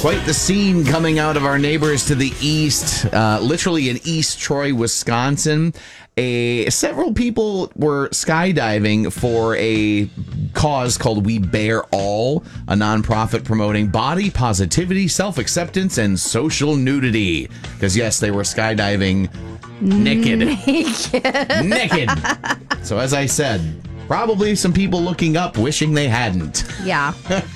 Quite the scene coming out of our neighbors to the east, literally in East Troy, Wisconsin. Several people were skydiving for a cause called We Bear All, a nonprofit promoting body positivity, self-acceptance, and social nudity. Because, yes, they were skydiving naked. Naked. So, as I said, probably some people looking up wishing they hadn't. Yeah.